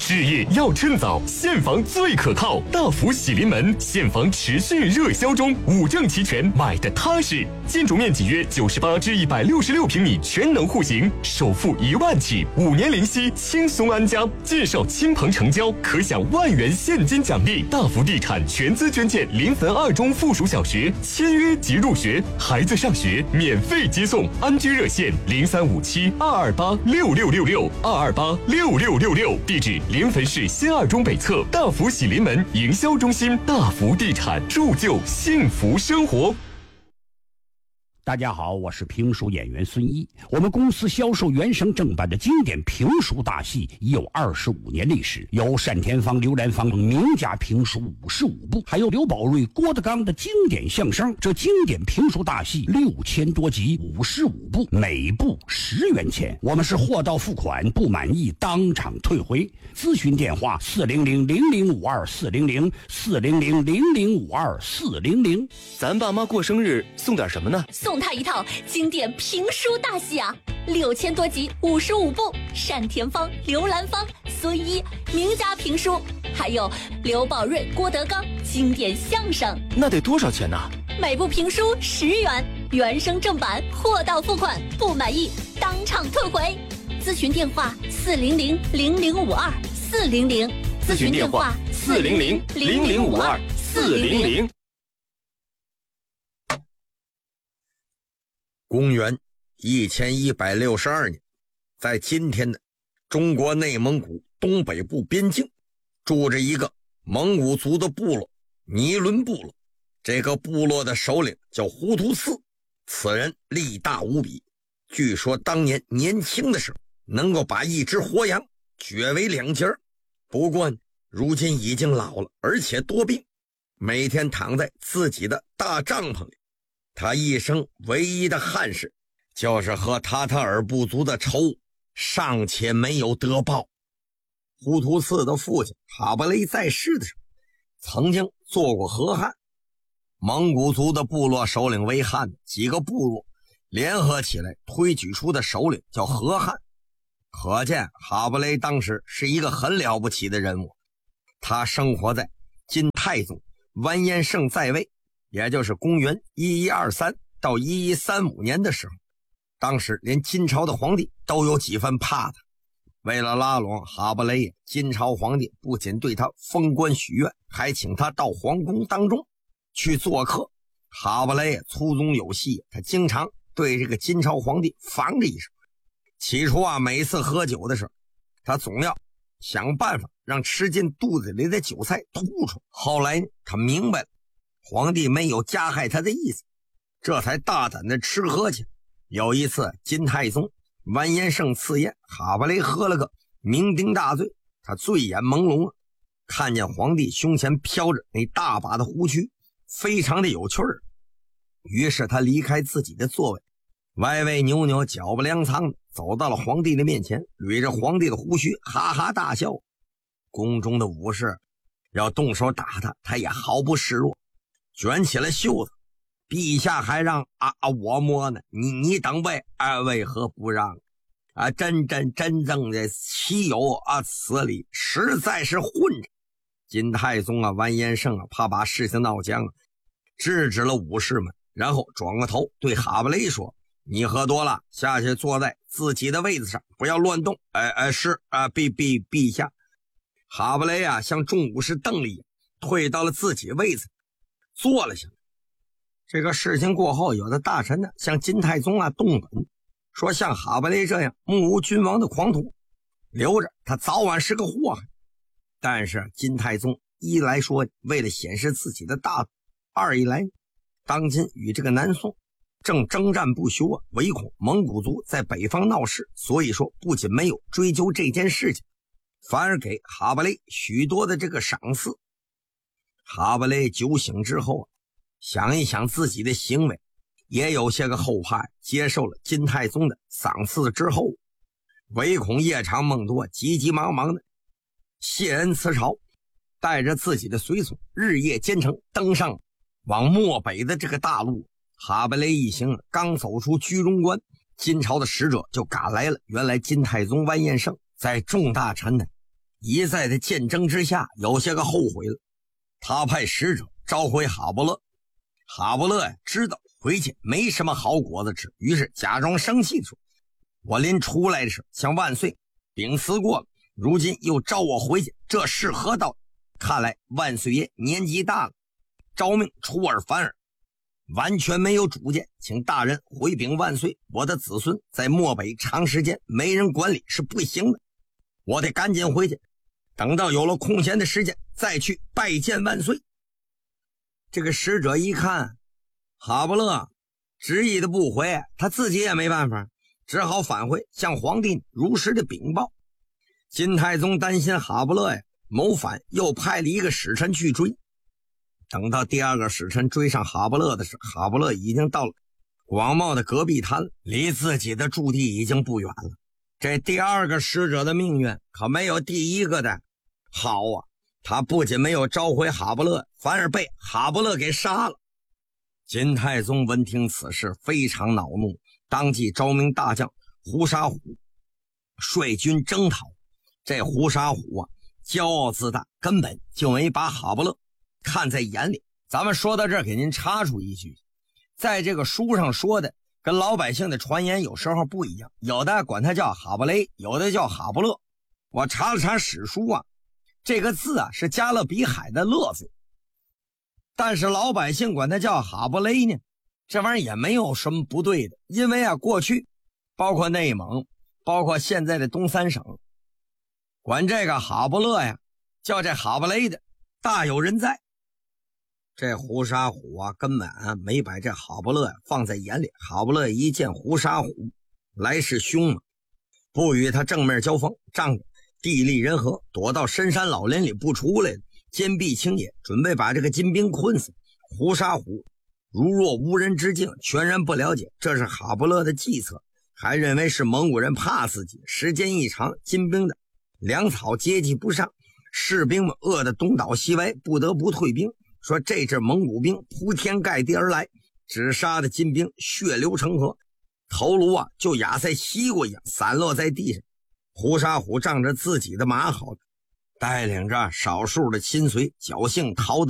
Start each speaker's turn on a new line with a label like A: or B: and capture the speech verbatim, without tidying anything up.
A: 置业要趁早，现房最可靠。大福喜临门，现房持续热销中，五证齐全，买的踏实。建筑面积约九十八至一百六十六平米，全能户型，首付一万起，五年零息，轻松安家。介绍亲朋成交，可享万元现金奖励。大福地产全资捐建临汾二中附属小学，签约即入学，孩子上学免费接送。安居热线零三五七二二八六六六六二二八六六六六，地址临汾市新二中北侧大福喜临门营销中心。大福地产，铸就幸福生活。
B: 大家好，我是评书演员孙一。我们公司销售原声正版的经典评书大戏已有二十五年历史，有单田芳、刘兰芳名家评书五十五部，还有刘宝瑞、郭德纲的经典相声。这经典评书大戏六千多集，五十五部，每部十元钱。我们是货到付款，不满意当场退回。咨询电话：四零零零零五二四零零四零零零零五二四零零。
C: 咱爸妈过生日送点什么呢？
D: 送他一套经典评书大戏啊，六千多集，五十五部，单田芳、刘兰芳、孙一名家评书，还有刘宝瑞、郭德纲经典相声。
C: 那得多少钱呢？
D: 每部评书十元，原声正版，货到付款，不满意当场退回。咨询电话：四零零零零五二四零零。
C: 咨询电话：四零零零零五二四零零。
E: 公元一千一百六十二年，在今天的中国内蒙古东北部边境，住着一个蒙古族的部落——尼伦部落。这个部落的首领叫胡图次，此人力大无比。据说当年年轻的时候，能够把一只活羊撅为两截。不过如今已经老了，而且多病，每天躺在自己的大帐篷里。他一生唯一的憾事，就是和塔塔尔部族的仇尚且没有得报。胡图次的父亲哈伯雷在世的时候，曾经做过和汉。蒙古族的部落首领为汉，几个部落联合起来推举出的首领叫和汉。可见哈伯雷当时是一个很了不起的人物。他生活在金太宗完颜晟在位，也就是公元一一二三到一一三五年的时候，当时连金朝的皇帝都有几分怕他。为了拉拢哈伯雷，金朝皇帝不仅对他封官许愿，还请他到皇宫当中去做客。哈伯雷粗中有细，他经常对这个金朝皇帝防着一手。起初啊，每次喝酒的时候，他总要想办法让吃进肚子里的酒菜吐出。后来他明白了皇帝没有加害他的意思，这才大胆的吃喝去。有一次金太宗完颜晟赐宴，哈伯雷喝了个酩酊大醉，他醉眼朦胧了，看见皇帝胸前飘着那大把的胡须，非常的有趣儿。于是他离开自己的座位，歪歪扭扭，脚不凉苍的走到了皇帝的面前，捋着皇帝的胡须哈哈大笑。宫中的武士要动手打他，他也毫不示弱，卷起了袖子：“陛下还让啊啊我摸呢，你你等位啊，为何不让啊？真真真正的岂有啊此理，实在是混着。”金太宗啊完颜晟啊怕把事情闹僵，制止了武士们，然后转过头对哈伯雷说：“你喝多了，下去坐在自己的位子上，不要乱动。”哎哎，是啊，陛陛陛下。哈伯雷啊向众武士瞪了一眼，退到了自己位子，坐了下来。这个事情过后，有的大臣呢向金太宗啊动本，说像哈伯雷这样目无君王的狂徒，留着他早晚是个祸害。但是金太宗一来说为了显示自己的大度，二一来当今与这个南宋正征战不休啊，唯恐蒙古族在北方闹事，所以说不仅没有追究这件事情，反而给哈伯雷许多的这个赏赐。哈伯雷酒醒之后啊，想一想自己的行为，也有些个后怕，接受了金太宗的赏赐之后，唯恐夜长梦多，急急忙忙的谢恩辞朝，带着自己的随从日夜兼程，登上往漠北的这个大路。哈伯雷一行刚走出居庸关，金朝的使者就赶来了。原来金太宗完颜晟在众大臣的一再的见证之下，有些个后悔了。他派使者召回哈不勒，哈不勒呀知道回去没什么好果子吃，于是假装生气说：“我临出来的时候向万岁禀辞过了，如今又召我回去，这是何道？看来万岁爷年纪大了，诏命出尔反尔，完全没有主见，请大人回禀万岁，我的子孙在漠北长时间没人管理是不行的，我得赶紧回去，等到有了空闲的时间再去拜见万岁。”这个使者一看哈不勒执意的不回，他自己也没办法，只好返回向皇帝如实的禀报。金太宗担心哈不勒呀谋反，又派了一个使臣去追。等到第二个使臣追上哈不勒的时候，哈不勒已经到了广袤的戈壁滩，离自己的驻地已经不远了。这第二个使者的命运可没有第一个的好啊，他不仅没有召回哈不勒，反而被哈不勒给杀了。金太宗闻听此事非常恼怒，当即召命大将胡沙虎率军征讨。这胡沙虎啊骄傲自大，根本就没把哈不勒看在眼里。咱们说到这儿，给您插出一句，在这个书上说的跟老百姓的传言有时候不一样，有的管他叫哈不雷，有的叫哈不勒。我查了查史书啊，这个字啊是加勒比海的勒字，但是老百姓管他叫哈不雷呢，这玩意儿也没有什么不对的。因为啊过去包括内蒙，包括现在的东三省，管这个哈不勒呀叫这哈不雷的大有人在。这胡沙虎啊根本啊没把这哈不勒放在眼里。哈不勒一见胡沙虎来势凶猛，不与他正面交锋，仗着地利人和，躲到深山老林里不出来了，坚壁清野，准备把这个金兵困死。胡沙虎如若无人之境，全然不了解这是哈不勒的计策，还认为是蒙古人怕自己。时间一长，金兵的粮草接济不上，士兵们饿得东倒西歪，不得不退兵。说这阵蒙古兵铺天盖地而来，只杀的金兵血流成河，头颅啊就压在西瓜一样散落在地上。胡沙虎仗着自己的马好，带领着少数的亲随侥幸逃得